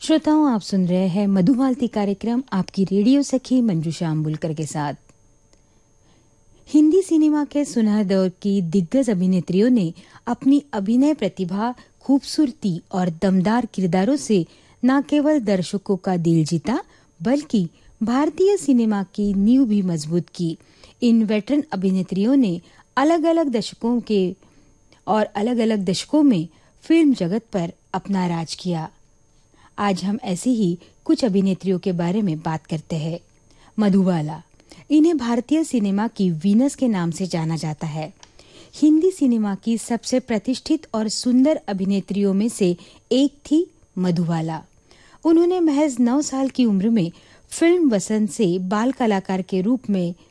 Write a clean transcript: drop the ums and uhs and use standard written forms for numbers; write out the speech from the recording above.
श्रोताओं, आप सुन रहे हैं मधुमालती कार्यक्रम आपकी रेडियो सखी मंजूषा अम्बुलकर के साथ। हिंदी सिनेमा के सुनहरे दौर की दिग्गज अभिनेत्रियों ने अपनी अभिनय प्रतिभा, खूबसूरती और दमदार किरदारों से न केवल दर्शकों का दिल जीता, बल्कि भारतीय सिनेमा की नींव भी मजबूत की। इन वेटरन अभिनेत्रियों ने अलग अलग दशकों में फिल्म जगत पर अपना राज किया। आज हम ऐसी ही कुछ अभिनेत्रियों के बारे में बात करते हैं। मधुबाला, इन्हें भारतीय सिनेमा की वीनस के नाम से जाना जाता है। हिंदी सिनेमा की सबसे प्रतिष्ठित और सुंदर अभिनेत्रियों में से एक थी मधुबाला। उन्होंने महज 9 साल की उम्र में फिल्म वसंत से बाल कलाकार के रूप में